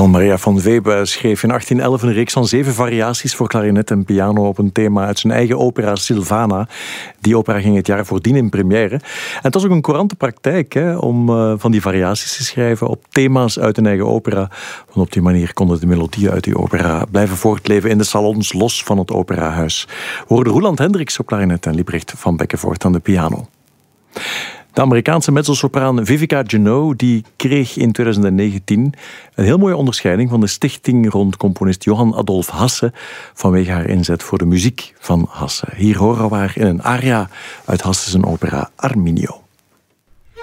Carl Maria van Weebe schreef in 1811 een reeks van 7 variaties voor klarinet en piano op een thema uit zijn eigen opera Silvana. Die opera ging het jaar voordien in première. En het was ook een courante praktijk om van die variaties te schrijven op thema's uit een eigen opera. Want op die manier konden de melodieën uit die opera blijven voortleven in de salons los van het operahuis. We hoorden Roeland Hendricks op klarinet en Liebrecht van Beckenvoort aan de piano. De Amerikaanse mezzosopraan Vivica Genow die kreeg in 2019 een heel mooie onderscheiding van de stichting rond componist Johann Adolf Hasse vanwege haar inzet voor de muziek van Hasse. Hier horen we haar in een aria uit Hasse's opera Arminio.